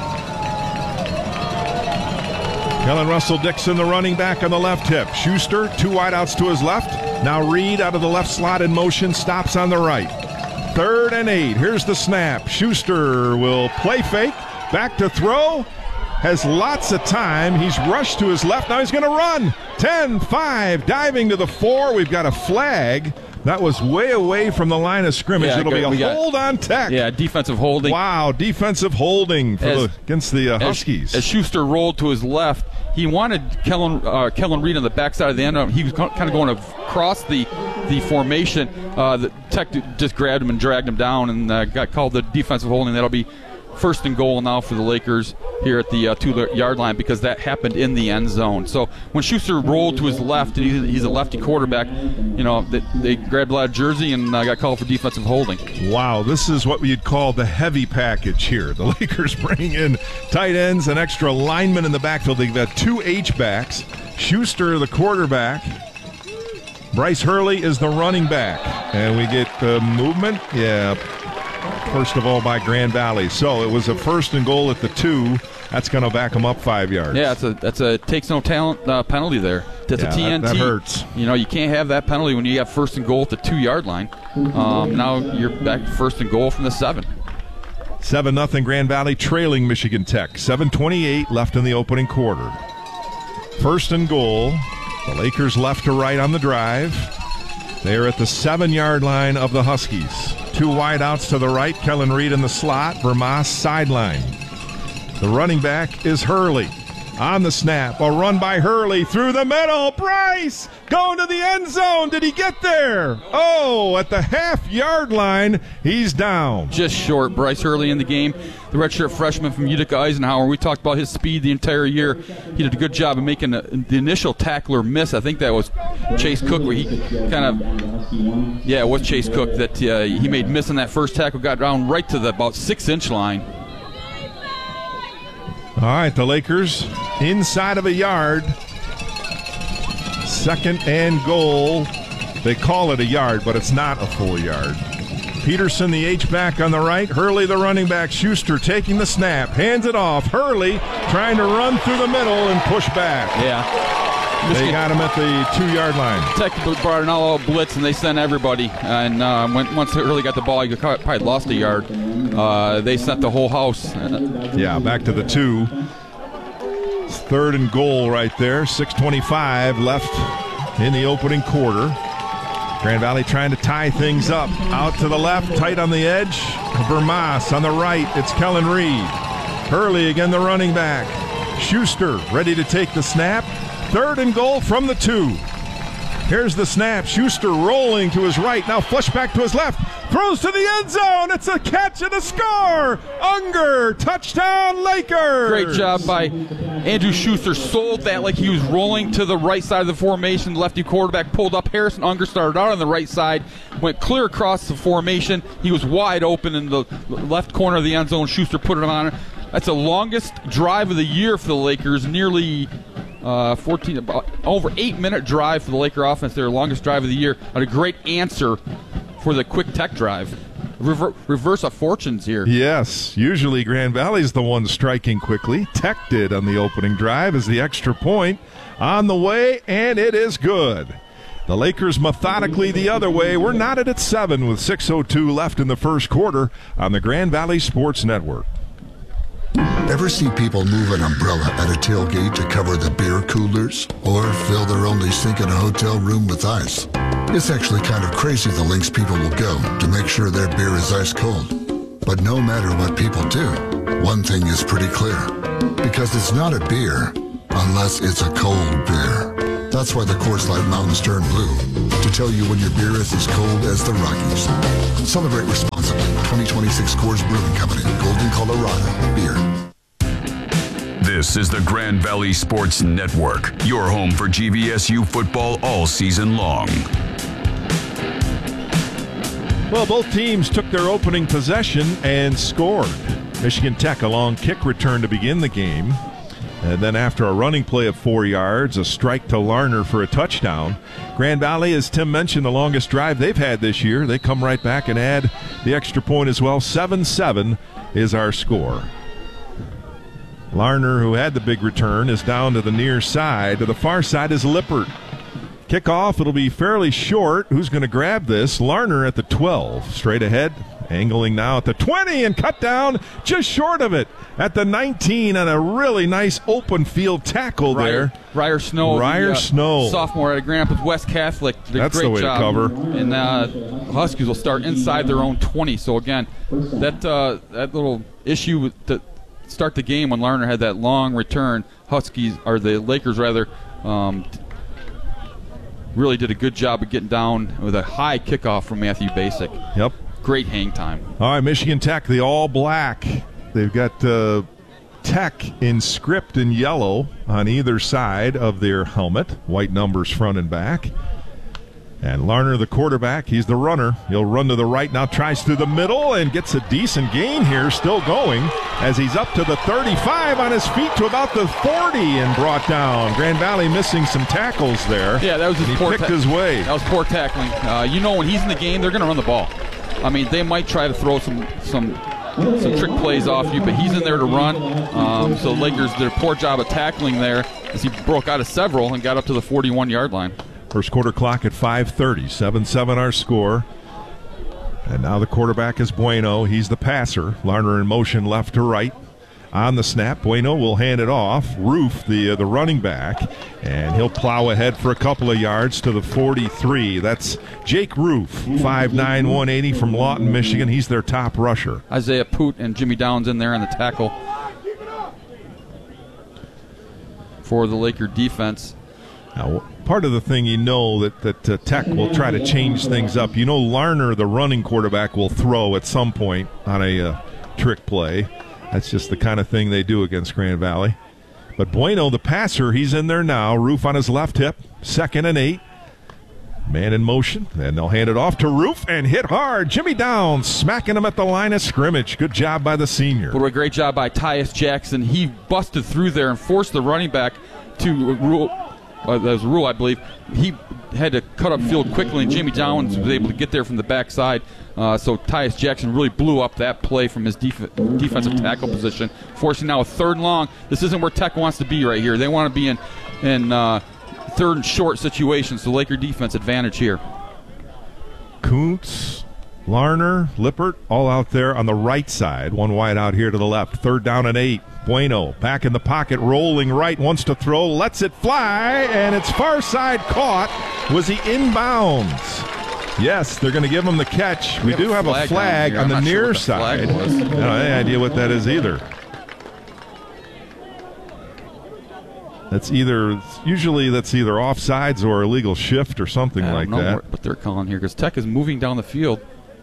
Kellen Russell Dixon, the running back on the left hip. Schuster, two wideouts to his left. Now Reed out of the left slot in motion, stops on the right. Third and eight. Here's the snap. Schuster will play fake. Back to throw. Has lots of time. He's rushed to his left. Now he's going to run. ten five. Diving to the four. We've got a flag. That was way away from the line of scrimmage. Yeah, It'll good. be a hold got, on Tech. Yeah, defensive holding. Wow, defensive holding for as, the, against the uh, Huskies. As, as Schuster rolled to his left, he wanted Kellen uh, Kellen Reed on the backside of the end. He was kind of going across the the formation. Uh, the Tech just grabbed him and dragged him down and uh, got called the defensive holding. That'll be first and goal now for the Lakers here at the uh, two-yard line because that happened in the end zone. So when Schuster rolled to his left, and he's, he's a lefty quarterback, you know, they, they grabbed a lot of jersey and uh, got called for defensive holding. Wow, this is what we'd call the heavy package here. The Lakers bringing in tight ends, an extra lineman in the backfield. They've got two H-backs. Schuster, the quarterback. Bryce Hurley is the running back. And we get uh, movement. Yeah. First of all, by Grand Valley. So it was a first and goal at the two. That's going to back them up five yards. Yeah, that's a that's a takes no talent uh, penalty there. That's yeah, a T N T. That, that hurts. You know, you can't have that penalty when you have first and goal at the two-yard line. Um, now you're back first and goal from the seven. seven nothing Grand Valley trailing Michigan Tech. seven twenty-eight left in the opening quarter. First and goal. The Lakers left to right on the drive. They're at the seven-yard line of the Huskies. Two wideouts to the right. Kellen Reed in the slot. Vermas sideline. The running back is Hurley. On the snap, a run by Hurley through the middle. Bryce going to the end zone. Did he get there? Oh, at the half-yard line, he's down. Just short. Bryce Hurley in the game. The redshirt freshman from Utica Eisenhower. We talked about his speed the entire year. He did a good job of making a, the initial tackler miss. I think that was Chase Cook where he kind of, yeah, it was Chase Cook that uh, he made miss on that first tackle, got down right to the about six-inch line. All right, the Lakers inside of a yard. Second and goal. They call it a yard, but it's not a full yard. Peterson, the H-back on the right. Hurley, the running back. Schuster taking the snap. Hands it off. Hurley trying to run through the middle and push back. Yeah. Michigan, they got him at the two-yard line. Tech brought an all-out blitz, and they sent everybody. And uh, when, once Hurley got the ball, he probably lost a yard. Uh, they sent the whole house. Yeah, back to the two. It's third and goal right there. six twenty-five left in the opening quarter. Grand Valley trying to tie things up. Out to the left, tight on the edge. Vermas on the right. It's Kellen Reed. Hurley again, the running back. Schuster ready to take the snap. Third and goal from the two. Here's the snap. Schuster rolling to his right. Now flush back to his left. Throws to the end zone. It's a catch and a score. Unger, touchdown Lakers. Great job by Andrew Schuster. Sold that like he was rolling to the right side of the formation. Lefty quarterback pulled up. Harrison Unger started out on the right side. Went clear across the formation. He was wide open in the left corner of the end zone. Schuster put it on it. That's the longest drive of the year for the Lakers. Nearly uh, fourteen, about over eight-minute drive for the Laker offense. Their longest drive of the year. And a great answer for the quick Tech drive. Rever- reverse of fortunes here. Yes, usually Grand Valley's the one striking quickly. Tech did on the opening drive as the extra point on the way, and it is good. The Lakers methodically the other way. We're knotted at seven with six oh two left in the first quarter on the Grand Valley Sports Network. Ever see people move an umbrella at a tailgate to cover the beer coolers? Or fill their only sink in a hotel room with ice? It's actually kind of crazy the lengths people will go to make sure their beer is ice cold. But no matter what people do, one thing is pretty clear. Because it's not a beer unless it's a cold beer. That's why the Coors Light Mountains turn blue, to tell you when your beer is as cold as the Rockies. Celebrate responsibly. twenty twenty-six Coors Brewing Company, Golden, Colorado. Beer. This is the Grand Valley Sports Network, your home for G V S U football all season long. Well, both teams took their opening possession and scored. Michigan Tech a long kick return to begin the game. And then after a running play of four yards, a strike to Larner for a touchdown. Grand Valley, as Tim mentioned, the longest drive they've had this year. They come right back and add the extra point as well. seven seven is our score. Larner, who had the big return, is down to the near side. To the far side is Lippert. Kickoff, it'll be fairly short. Who's going to grab this? Larner at the twelve. Straight ahead, angling now at the twenty and cut down just short of it at the nineteen, and a really nice open field tackle there. Ryer Snow. Ryer the, uh, Snow. Sophomore at Grand Rapids West Catholic. Did That's a great the way job. to cover. And uh, Huskies will start inside their own twenty. So, again, that uh, that little issue with the start the game when Larner had that long return, Huskies, or the Lakers rather, um, really did a good job of getting down with a high kickoff from Matthew Basic. Yep. Great hang time. All right, Michigan Tech, the all-black. They've got uh, Tech in script in yellow on either side of their helmet. White numbers front and back. And Larner, the quarterback, he's the runner. He'll run to the right, now tries through the middle and gets a decent gain here, still going, as he's up to the thirty-five on his feet to about the forty and brought down. Grand Valley missing some tackles there. Yeah, that was his he poor picked ta- his way. That was poor tackling. Uh, you know, when he's in the game, they're going to run the ball. I mean, they might try to throw some some some trick plays off you, but he's in there to run. Um, so the Lakers did a poor job of tackling there as he broke out of several and got up to the forty-one-yard line. First quarter clock at five thirty. seven seven our score. And now the quarterback is Bueno. He's the passer. Larner in motion left to right. On the snap, Bueno will hand it off. Roof, the uh, the running back, and he'll plow ahead for a couple of yards to the forty-three. That's Jake Roof, five nine, one eighty from Lawton, Michigan. He's their top rusher. Isaiah Poot and Jimmy Downs in there on the tackle for the Laker defense. Now, part of the thing you know that, that uh, Tech will try to change things up. You know Larner, the running quarterback, will throw at some point on a uh, trick play. That's just the kind of thing they do against Grand Valley. But Bueno, the passer, he's in there now. Roof on his left hip. Second and eight. Man in motion. And they'll hand it off to Roof and hit hard. Jimmy Downs smacking him at the line of scrimmage. Good job by the senior. What a great job by Tyus Jackson. He busted through there and forced the running back to rule. Uh, that was a rule, I believe. He had to cut up field quickly, and Jimmy Downs was able to get there from the backside. Uh, so Tyus Jackson really blew up that play from his def- defensive tackle position, forcing now a third and long. This isn't where Tech wants to be right here. They want to be in in uh, third and short situations. So Laker defense advantage here. Kuntz, Larner, Lippert, all out there on the right side. One wide out here to the left. Third down and eight. Bueno back in the pocket, rolling right, wants to throw, lets it fly, and it's far side caught. Was he inbounds? Yes, they're going to give him the catch. We, we do have a flag on, on the near sure the side. I don't have any idea what that is either. That's either, usually that's either offsides or illegal shift or something I like don't know that. what they're calling here, because Tech is moving down the field.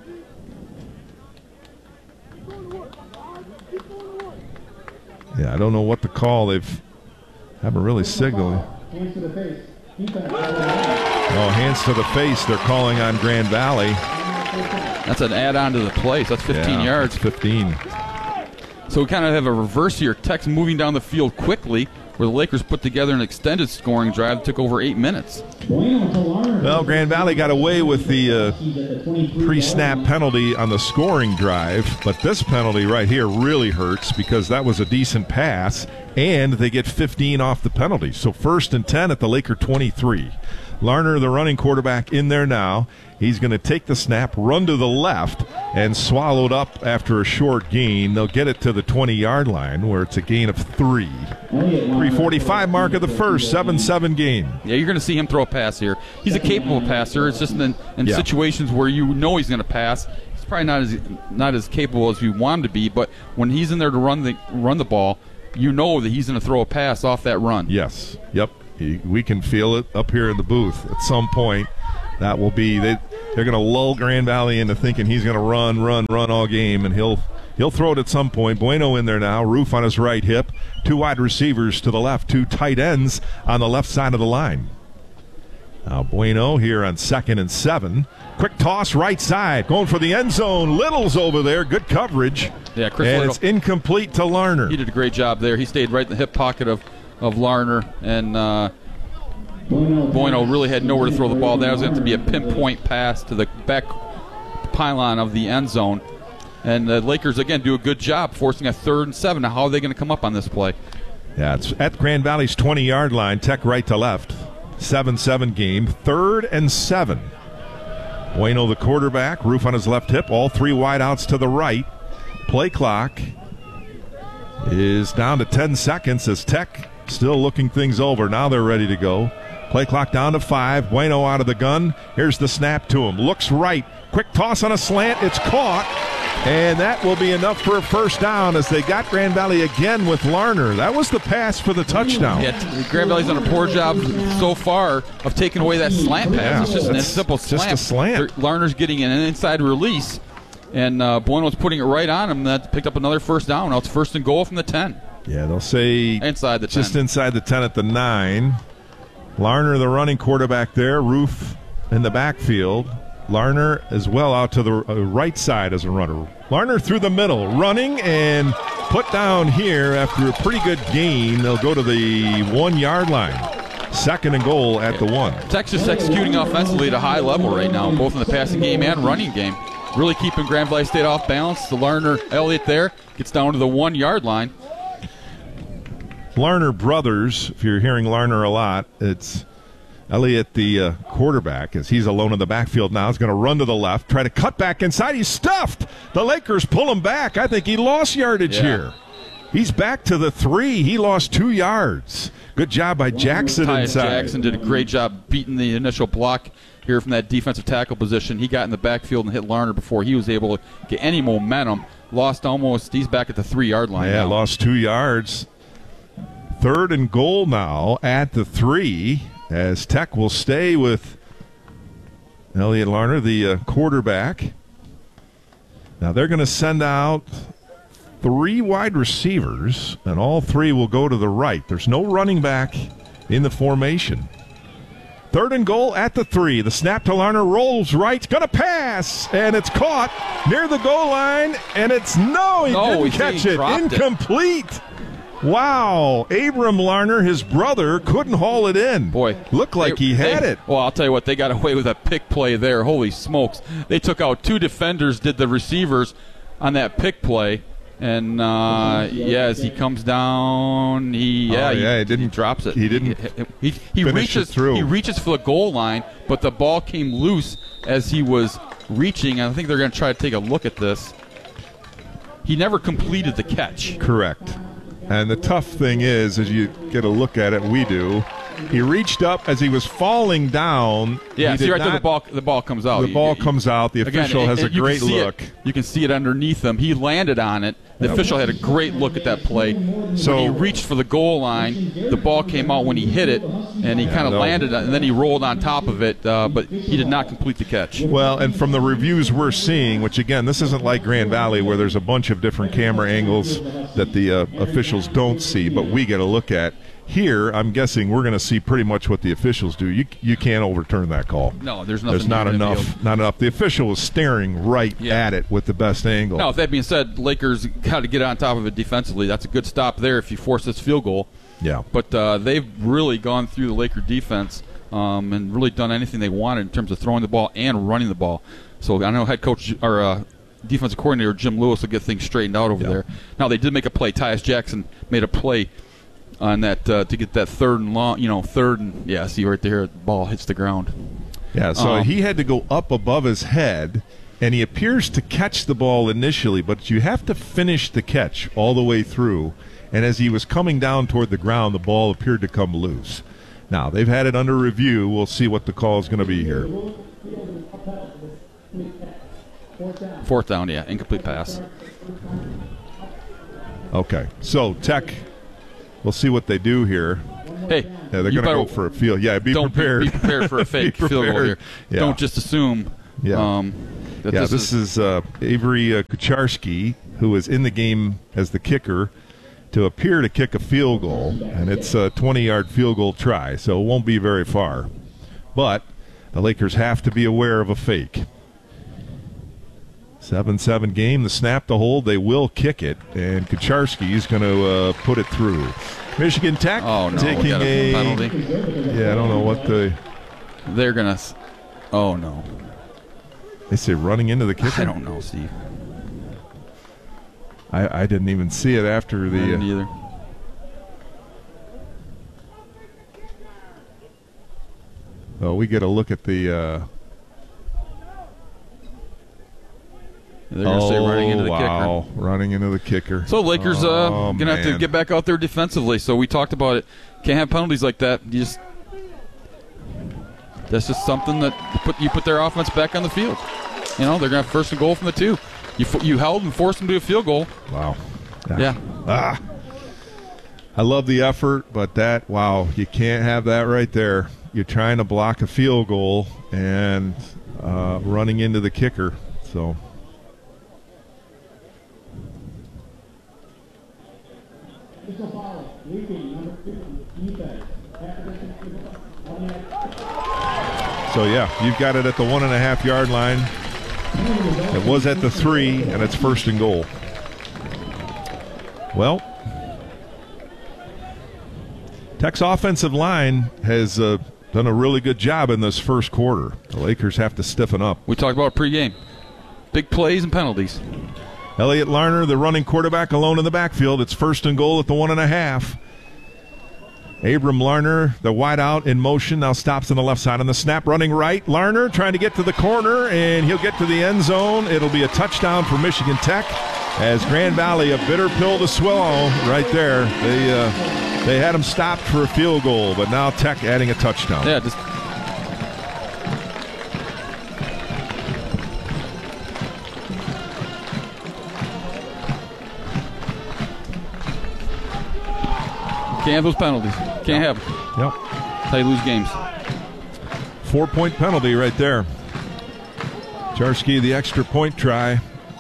Yeah, I don't know what to call. They've haven't really signaled. Hands to the face. Oh, hands to the face. They're calling on Grand Valley. That's an add-on to the play. So that's fifteen yeah, yards. That's fifteen. So we kind of have a reverse here. Tech's moving down the field quickly, where the Lakers put together an extended scoring drive that took over eight minutes. Well, Grand Valley got away with the uh, pre-snap penalty on the scoring drive, but this penalty right here really hurts because that was a decent pass, and they get fifteen off the penalty. So first and ten at the Laker twenty-three. Larner, the running quarterback, in there now. He's going to take the snap, run to the left, and swallowed up after a short gain. They'll get it to the twenty-yard line where it's a gain of three. three forty-five mark of the first, seven seven game. Yeah, you're going to see him throw a pass here. He's a capable passer. It's just in, in Yeah. situations where you know he's going to pass. He's probably not as not as capable as you want him to be, but when he's in there to run the run the ball, you know that he's going to throw a pass off that run. Yes. Yep. He, we can feel it up here in the booth. At some point, that will be they. They're going to lull Grand Valley into thinking he's going to run, run, run all game, and he'll he'll throw it at some point. Bueno in there now. Roof on his right hip. Two wide receivers to the left. Two tight ends on the left side of the line. Now Bueno here on second and seven. Quick toss right side. Going for the end zone. Little's over there. Good coverage. Yeah, Chris and Little. It's incomplete to Larner. He did a great job there. He stayed right in the hip pocket of, of Larner, and uh, Bueno really had nowhere to throw the ball. That was going to be a pinpoint pass to the back pylon of the end zone. And the Lakers, again, do a good job forcing a third and seven. Now, how are they going to come up on this play? Yeah, it's at Grand Valley's twenty-yard line. Tech right to left. seven seven game. Third and seven. Bueno, the quarterback. Roof on his left hip. All three wideouts to the right. Play clock is down to ten seconds as Tech still looking things over. Now they're ready to go. Play clock down to five. Bueno out of the gun. Here's the snap to him. Looks right. Quick toss on a slant. It's caught. And that will be enough for a first down as they got Grand Valley again with Larner. That was the pass for the touchdown. Yeah, Grand Valley's done a poor job so far of taking away that slant pass. Yeah, it's just a it's simple just slant. a slant. They're- Larner's getting an inside release, and uh, Bueno's putting it right on him. That picked up another first down. Now it's first and goal from the ten. Yeah, they'll say Inside the just ten. inside the ten at the nine. Larner, the running quarterback there. Roof in the backfield. Larner as well out to the uh, right side as a runner. Larner through the middle, running and put down here after a pretty good gain. They'll go to the one-yard line. Second and goal at the one. Texas executing offensively at a high level right now, both in the passing game and running game. Really keeping Grand Valley State off balance. The Larner Elliott there gets down to the one-yard line. Larner brothers, if you're hearing Larner a lot, it's Elliott, the uh, quarterback, as he's alone in the backfield now, is going to run to the left, try to cut back inside. He's stuffed. The Lakers pull him back. I think he lost yardage Yeah. here. He's back to the three. He lost two yards. Good job by Jackson Tyus inside. Jackson did a great job beating the initial block here from that defensive tackle position. He got in the backfield and hit Larner before he was able to get any momentum. Lost almost. He's back at the three-yard line Yeah, now. lost two yards. Third and goal now at the three, as Tech will stay with Elliott Larner, the uh, quarterback. Now they're going to send out three wide receivers, and all three will go to the right. There's no running back in the formation. Third and goal at the three. The snap to Larner, rolls right, going to pass, and it's caught near the goal line, and it's no, he No, didn't he- catch he it. dropped it. Incomplete. Wow. Abram Larner, his brother, couldn't haul it in. Boy, looked like they- he had they- it. Well, I'll tell you what, they got away with a pick play there. Holy smokes. They took out two defenders, did the receivers on that pick play. And, uh, yeah, as he comes down, he, yeah, Oh, he, yeah, he didn't- drops it. he didn't He, he, he finish reaches it through. He reaches for the goal line, but the ball came loose as he was reaching. I think they're going to try to take a look at this. He never completed the catch. Correct. And the tough thing is, as you get a look at it, we do, he reached up as he was falling down. Yeah, he see did right there, the not- ball, the ball comes out. The You- ball you- comes out. The Again, official and- has a and you can great see it- look. you can see it underneath him. He landed on it. The Yep. official had a great look at that play. So- when he reached for the goal line, the ball came out when he hit it, and he kind of no. landed, on- and then he rolled on top of it, uh, but he did not complete the catch. Well, and from the reviews we're seeing, which again, this isn't like Grand Valley where there's a bunch of different camera angles that the uh, officials don't see, but we get a look at. Here, I'm guessing we're going to see pretty much what the officials do. You you can't overturn that call. No, there's nothing There's not you can enough. appeal. Not enough. The official was staring right Yeah. at it with the best angle. Now, with that being said, Lakers got to get on top of it defensively. That's a good stop there if you force this field goal. Yeah. But uh, they've really gone through the Laker defense um, and really done anything they wanted in terms of throwing the ball and running the ball. So I know head coach or uh, defensive coordinator Jim Lewis will get things straightened out over Yeah. there. Now, they did make a play. Tyus Jackson made a play on that uh, to get that third and long, you know, third and yeah. See right there, the ball hits the ground. Yeah, so um, he had to go up above his head, and he appears to catch the ball initially, but you have to finish the catch all the way through. And as he was coming down toward the ground, the ball appeared to come loose. Now, they've had it under review. We'll see what the call is going to be here. Fourth down, yeah, incomplete pass. Okay, so Tech, we'll see what they do here. Hey, yeah, they're you going to go for a field. Yeah, be don't prepared. Be, be prepared for a fake field goal here. Yeah. Don't just assume. Yeah, um, that yeah this, this is, is uh, Avery uh, Kucharski, who is in the game as the kicker, to appear to kick a field goal, and it's a twenty-yard field goal try, so it won't be very far. But the Lakers have to be aware of a fake. seven seven game, the snap to hold, they will kick it, and Kucharski is going to uh, put it through. Michigan Tech oh, no, taking a, a penalty. Yeah, I don't know what the. They're gonna. Oh no. They say running into the kicker. I don't know, Steve. I, I didn't even see it after the. I didn't uh, either. Well, we get a look at the. Uh, They're going to oh, say running into the wow. kicker. Running into the kicker. So Lakers uh, oh, going to have to man. get back out there defensively. So we talked about it. Can't have penalties like that. You just that's just something that you put you put their offense back on the field. You know they're going to have first and goal from the two. You you held and forced them to a field goal. Wow. Yeah. Ah. I love the effort, but that wow, you can't have that right there. You're trying to block a field goal and uh, running into the kicker. So. So, yeah, you've got it at the one and a half yard line. It was at the three, and it's first and goal. Well, Tech's offensive line has uh, done a really good job in this first quarter. The Lakers have to stiffen up. We talked about pregame. Big plays and penalties. Elliot Larner, the running quarterback, alone in the backfield. It's first and goal at the one and a half. Abram Larner, the wideout in motion, now stops on the left side on the snap, running right. Larner trying to get to the corner, and he'll get to the end zone. It'll be a touchdown for Michigan Tech as Grand Valley, a bitter pill to swallow right there. They uh, they had him stopped for a field goal, but now Tech adding a touchdown. Yeah, just can't have those penalties. Can't have them. Yep. That's how you lose games. Four-point penalty right there. Kucharski, the extra point try.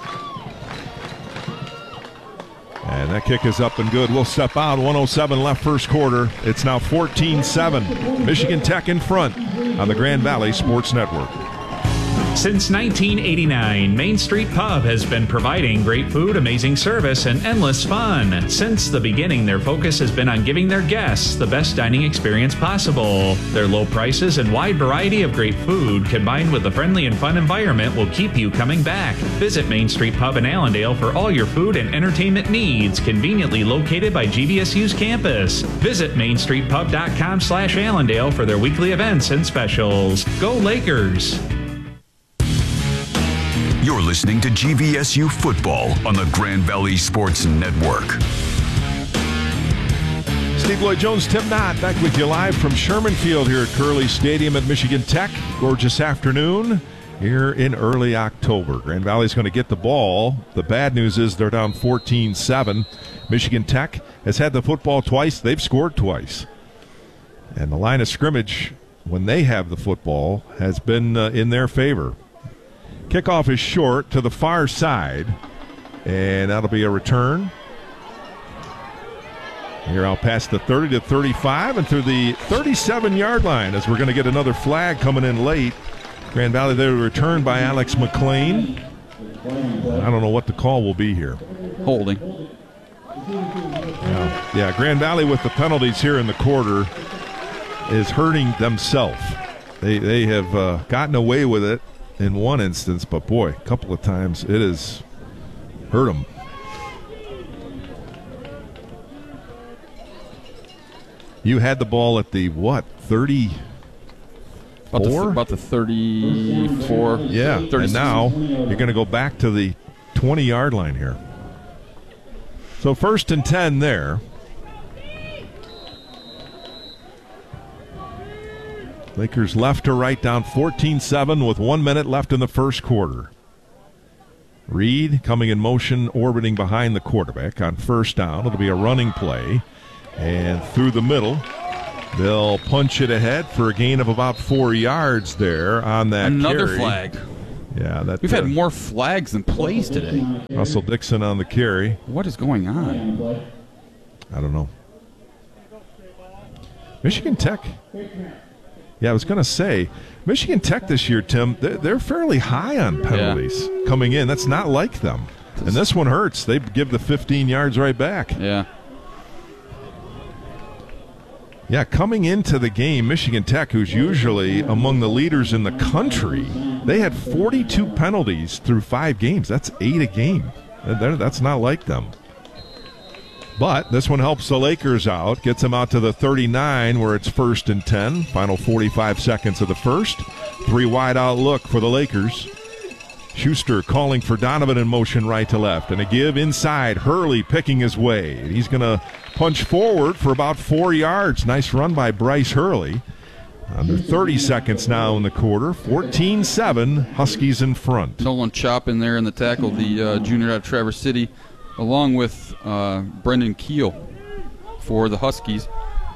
And that kick is up and good. We'll step out. one oh seven left first quarter. It's now fourteen seven. Michigan Tech in front on the Grand Valley Sports Network. Since nineteen eighty-nine, Main Street Pub has been providing great food, amazing service, and endless fun. Since the beginning, their focus has been on giving their guests the best dining experience possible. Their low prices and wide variety of great food, combined with a friendly and fun environment, will keep you coming back. Visit Main Street Pub in Allendale for all your food and entertainment needs, conveniently located by G V S U's campus. Visit main street pub dot com slash Allendale for their weekly events and specials. Go Lakers! You're listening to G V S U Football on the Grand Valley Sports Network. Steve Lloyd-Jones, Tim Knott, back with you live from Sherman Field here at Curley Stadium at Michigan Tech. Gorgeous afternoon here in early October. Grand Valley's going to get the ball. The bad news is they're down fourteen seven. Michigan Tech has had the football twice. They've scored twice. And the line of scrimmage, when they have the football, has been uh, in their favor. Kickoff is short to the far side, and that'll be a return. Here out past the thirty to thirty-five and through the thirty-seven-yard line as we're going to get another flag coming in late. Grand Valley there returned by Alex McLean. I don't know what the call will be here. Holding. Yeah, yeah, Grand Valley with the penalties here in the quarter is hurting themselves. They, they have uh, gotten away with it in one instance, but boy, a couple of times it has hurt them. You had the ball at the, what, thirty? About the, about the thirty-four. Yeah, thirty-six. And now you're going to go back to the twenty-yard line here. So first and ten there. Lakers left to right, down fourteen seven with one minute left in the first quarter. Reed coming in motion, orbiting behind the quarterback on first down. It'll be a running play. And through the middle, they'll punch it ahead for a gain of about four yards there on that Another carry. flag. Yeah, that We've uh, had more flags than plays today. Russell Dixon on the carry. What is going on? I don't know. Michigan Tech. Yeah, I was going to say, Michigan Tech this year, Tim, they're, they're fairly high on penalties yeah. coming in. That's not like them. And this one hurts. They give the fifteen yards right back. Yeah. Yeah, coming into the game, Michigan Tech, who's usually among the leaders in the country, they had forty-two penalties through five games. That's eight a game. That's not like them. But this one helps the Lakers out, gets them out to the thirty-nine where it's first and ten. Final forty-five seconds of the first. Three wide out look for the Lakers. Schuster calling for Donovan in motion right to left. And a give inside. Hurley picking his way. He's going to punch forward for about four yards. Nice run by Bryce Hurley. Under thirty seconds now in the quarter. fourteen seven, Huskies in front. Nolan Chop in there in the tackle, the uh, junior out of Traverse City, along with uh, Brendan Keel for the Huskies.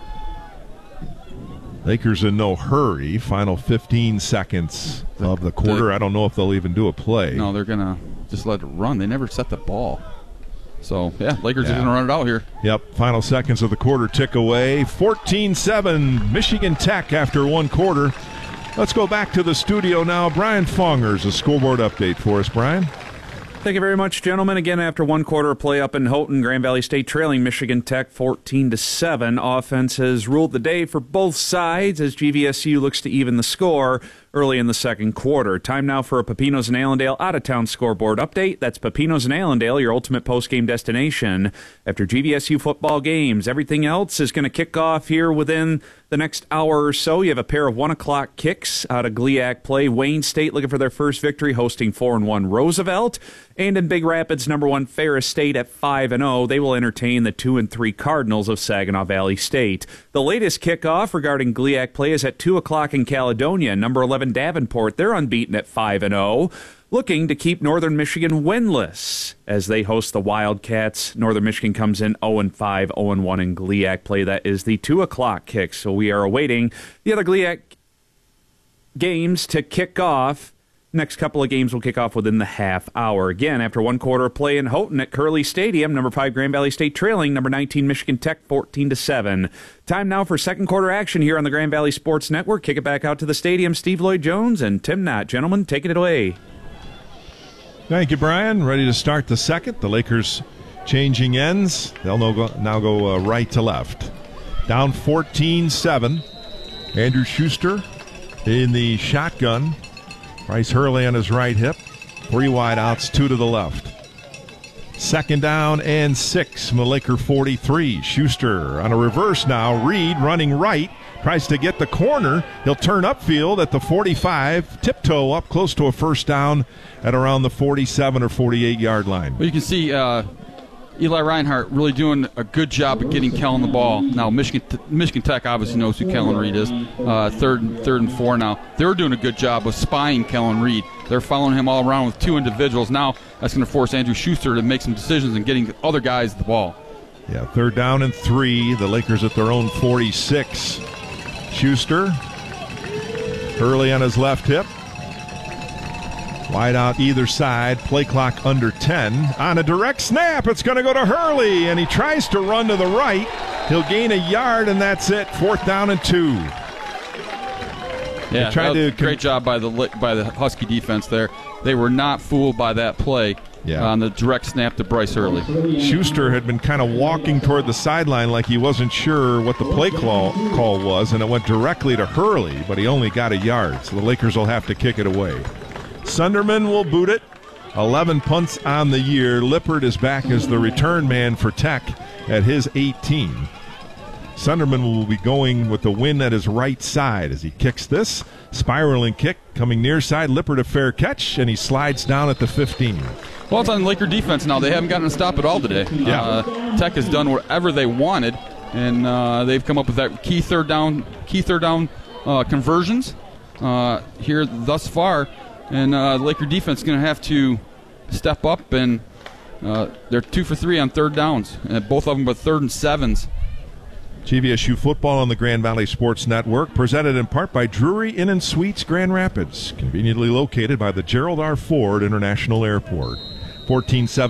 Lakers in no hurry. Final fifteen seconds of the quarter. The, I don't know if they'll even do a play. No, they're going to just let it run. They never set the ball. So, yeah, Lakers yeah. are going to run it out here. Yep, final seconds of the quarter tick away. fourteen seven, Michigan Tech after one quarter. Let's go back to the studio now. Brian Fongers, a scoreboard update for us. Brian? Thank you very much, gentlemen. Again, after one quarter of play up in Houghton, Grand Valley State trailing Michigan Tech fourteen to seven. Offense has ruled the day for both sides as G V S U looks to even the score early in the second quarter. Time now for a Pepinos and Allendale out-of-town scoreboard update. That's Pepinos and Allendale, your ultimate post-game destination. After G V S U football games, everything else is going to kick off here within the next hour or so. You have a pair of one o'clock kicks out of GLIAC play. Wayne State looking for their first victory, hosting four and one Roosevelt. And in Big Rapids, number one Ferris State at five and oh. They will entertain the two and three Cardinals of Saginaw Valley State. The latest kickoff regarding GLIAC play is at two o'clock in Caledonia. Number eleven Davenport, they're unbeaten at five and oh. Looking to keep Northern Michigan winless as they host the Wildcats. Northern Michigan comes in oh and five, oh and one in GLIAC play. That is the two o'clock kick. So we are awaiting the other GLIAC games to kick off. Next couple of games will kick off within the half hour. Again, after one quarter of play in Houghton at Curley Stadium, number five Grand Valley State trailing number nineteen Michigan Tech fourteen to seven. Time now for second quarter action here on the Grand Valley Sports Network. Kick it back out to the stadium. Steve Lloyd Jones and Tim Knott. Gentlemen, taking it away. Thank you, Brian. Ready to start the second. The Lakers changing ends. They'll now go, now go uh, right to left. Down fourteen seven. Andrew Schuster in the shotgun. Bryce Hurley on his right hip. Three wide outs, two to the left. Second down and six from the Laker forty-three. Schuster on a reverse now. Reed running right. Tries to get the corner. He'll turn upfield at the forty-five. Tiptoe up close to a first down at around the forty-seven or forty-eight yard line. Well, you can see uh, Eli Reinhardt really doing a good job of getting Kellen the ball. Now, Michigan Michigan Tech obviously knows who Kellen Reed is. Uh, third, third and four now. They're doing a good job of spying Kellen Reed. They're following him all around with two individuals. Now that's going to force Andrew Schuster to make some decisions and getting other guys the ball. Yeah, third down and three. The Lakers at their own forty-six. Schuster, Hurley on his left hip. Wide out either side, play clock under ten. On a direct snap, it's going to go to Hurley, and he tries to run to the right. He'll gain a yard, and that's it. Fourth down and two. Yeah, that was to, a great job by the by the Husky defense there. They were not fooled by that play yeah. on the direct snap to Bryce Hurley. Schuster had been kind of walking toward the sideline like he wasn't sure what the play call, call was, and it went directly to Hurley, but he only got a yard, so the Lakers will have to kick it away. Sunderman will boot it. eleven punts on the year. Lippert is back as the return man for Tech at his eighteen. Sunderman will be going with the wind at his right side as he kicks this. Spiraling kick coming near side. Lippert a fair catch, and he slides down at the fifteen. Well, it's on Laker defense now. They haven't gotten a stop at all today. Yeah. Uh, Tech has done whatever they wanted, and uh, they've come up with that key third down, key third down uh, conversions uh, here thus far. And uh, Laker defense is going to have to step up, and uh, they're two for three on third downs, and both of them with third and sevens. G V S U football on the Grand Valley Sports Network, presented in part by Drury Inn and Suites Grand Rapids, conveniently located by the Gerald R. Ford International Airport. fourteen seven